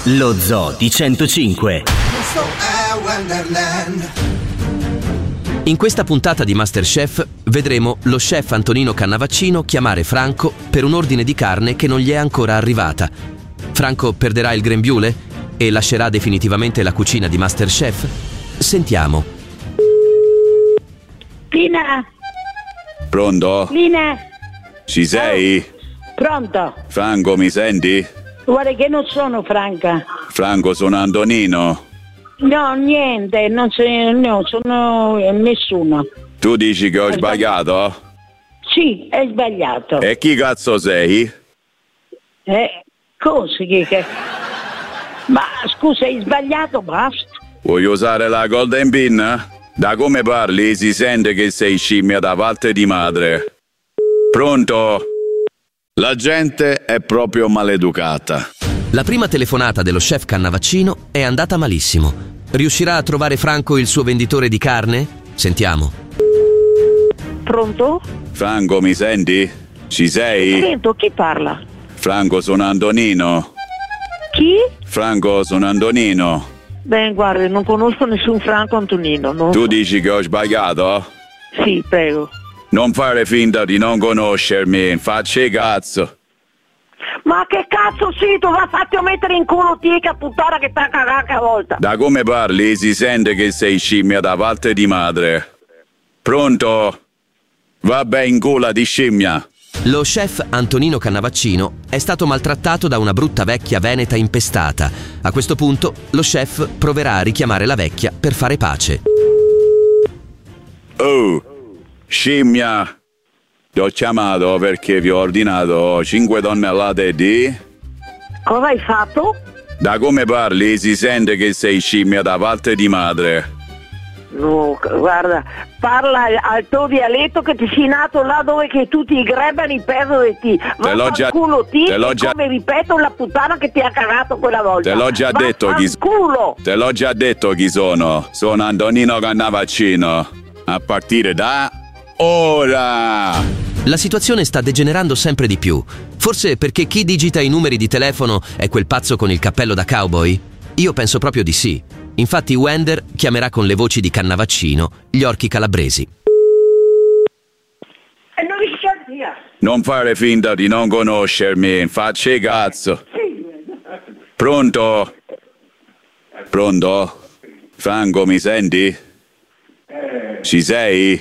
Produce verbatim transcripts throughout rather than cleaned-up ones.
Lo Zoo di centocinque. In questa puntata di MasterChef vedremo lo chef Antonino Cannavaccino chiamare Franco per un ordine di carne che non gli è ancora arrivata. Franco perderà il grembiule e lascerà definitivamente la cucina di MasterChef? Sentiamo. Lina. Pronto? Lina. Ci sei? Pronto? Franco, mi senti? Guarda che non sono Franca. Franco, sono Antonino. No, niente, non c'è, no, sono nessuno. Tu dici che ho sbagliato? Sì, è sbagliato. E chi cazzo sei? Eh, cosa che... che... Ma scusa, hai sbagliato, basta. Vuoi usare la Golden Pin? Da come parli si sente che sei scimmia da parte di madre. Pronto? La gente è proprio maleducata. La prima telefonata dello chef Cannavaccino è andata malissimo. Riuscirà a trovare Franco il suo venditore di carne? Sentiamo. Pronto? Franco, mi senti? Ci sei? Sento, chi parla? Franco, sono Antonino. Chi? Franco, sono Antonino. Beh, guarda, non conosco nessun Franco Antonino, no? Tu dici che ho sbagliato? Sì, prego. Non fare finta di non conoscermi, faccia i cazzo. Ma che cazzo sei tu? Va fatti a mettere in culo te che puttana che t'ha cagato a volta. Da come parli si sente che sei scimmia da parte di madre. Pronto? Vabbè, in culo di scimmia. Lo chef Antonino Cannavaccino è stato maltrattato da una brutta vecchia veneta impestata. A questo punto lo chef proverà a richiamare la vecchia per fare pace. Oh, scimmia. Ti ho chiamato perché vi ho ordinato cinque tonnellate di... Cosa hai fatto? Da come parli si sente che sei scimmia da parte di madre. No, guarda, parla al tuo dialetto che ti sei nato là dove che tutti i grebani perdono di ti. Te l'ho già... culo ti, te l'ho già... come ripeto la puttana che ti ha cagato quella volta. Te l'ho già Va detto chi... culo. Te l'ho già detto chi sono. Sono Antonino Cannavaccino. A partire da... ora! La situazione sta degenerando sempre di più. Forse perché chi digita i numeri di telefono è quel pazzo con il cappello da cowboy? Io penso proprio di sì. Infatti Wender chiamerà con le voci di Cannavaccino gli orchi calabresi. E non mi via. Non fare finta di non conoscermi, faccia i cazzo. Pronto? Pronto? Franco, mi senti? Ci sei?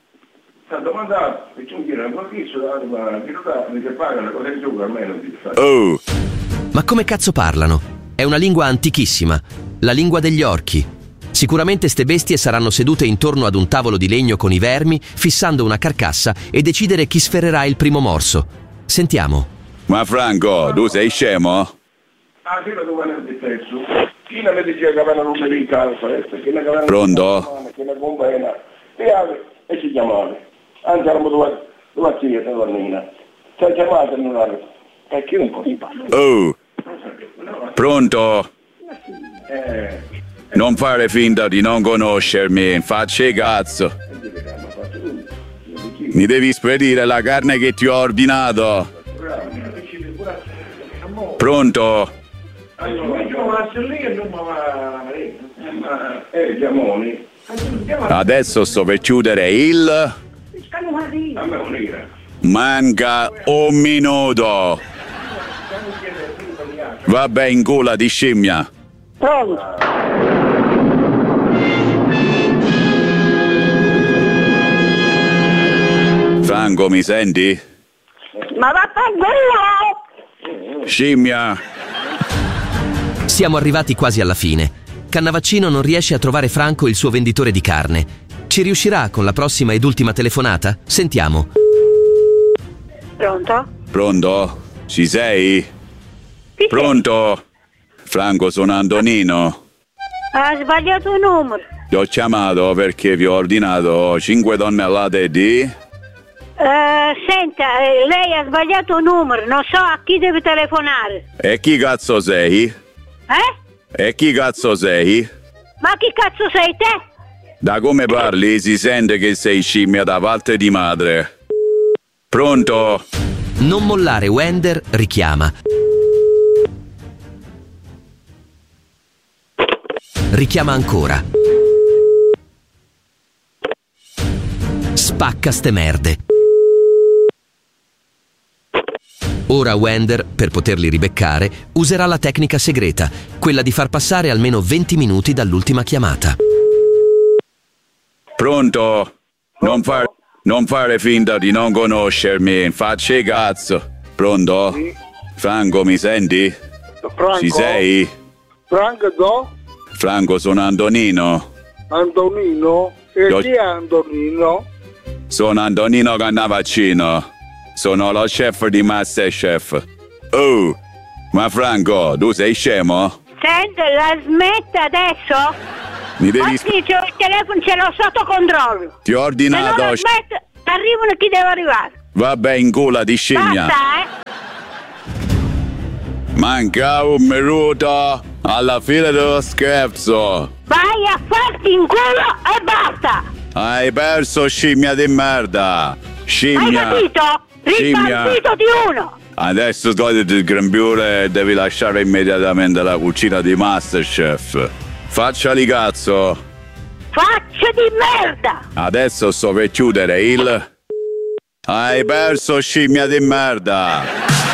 Oh! Ma come cazzo parlano? È una lingua antichissima, la lingua degli orchi. Sicuramente ste bestie saranno sedute intorno ad un tavolo di legno con i vermi, fissando una carcassa e decidere chi sferrerà il primo morso. Sentiamo. Ma Franco, tu sei scemo? Ah, sì, ma tu vai nel difetto. Chi la vede che la non si ricalza, che la cavana... Pronto? Che la compagna... E ci chiamate. Anzi, eravamo due, due zii, donnina. Ci ha chiamato e non ha... E chi un po' si parla? Oh! Pronto? Non fare finta di non conoscermi, faccia i cazzo. Mi devi spedire la carne che ti ho ordinato. Pronto? Adesso sto per chiudere il... Manca un minuto. Vabbè, in culo di scimmia. Pronto? Franco, mi senti? Ma vaffanculo! Scimmia. Siamo arrivati quasi alla fine. Cannavaccino non riesce a trovare Franco, il suo venditore di carne. Ci riuscirà con la prossima ed ultima telefonata? Sentiamo. Pronto? Pronto? Ci sei? Chi Pronto? Franco, sono Antonino. Ha sbagliato il numero. Ti ho chiamato perché vi ho ordinato cinque tonnellate di... Uh, senta, eh, lei ha sbagliato il numero, non so a chi deve telefonare. E chi cazzo sei? Eh? E chi cazzo sei? Ma chi cazzo sei te? Da come parli si sente che sei scimmia da parte di madre. Pronto? Non mollare, Wender richiama. richiama ancora. Spacca ste merde. Ora Wender, per poterli ribeccare, userà la tecnica segreta, quella di far passare almeno venti minuti dall'ultima chiamata. Pronto? Non, far, non fare finta di non conoscermi, facci cazzo. Pronto? Sì. Franco, mi senti? Franco? Ci sei? Franco, no? Franco, sono Antonino. Antonino? E Io- chi è Antonino? Sono Antonino Cannavaccino. Sono lo chef di Masterchef. Oh, ma Franco, tu sei scemo? Senti, la smetta adesso? Mi devi... Oggi c'ho il telefono, ce l'ho sotto controllo. Ti ho Se non ordinato... la smetta, arrivano chi deve arrivare. Vabbè, in culo di scimmia. Basta, eh? Manca un minuto alla fine dello scherzo. Vai a farti in culo e basta. Hai perso, scimmia di merda. Hai Scimmia. capito? Scimmia. Ripartito di uno. Adesso togliti il grembiule e devi lasciare immediatamente la cucina di Masterchef. Facciali cazzo. Faccia di merda. Adesso sto per chiudere il... Hai perso, scimmia di merda.